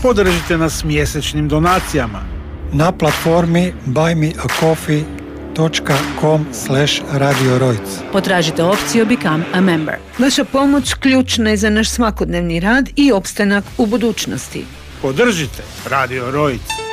Podržite nas mjesečnim donacijama na platformi buymeacoffee.com/Radio Rojc. Potražite opciju Become a Member. Vaša pomoć ključna je za naš svakodnevni rad i opstanak u budućnosti. Podržite Radio Rojc.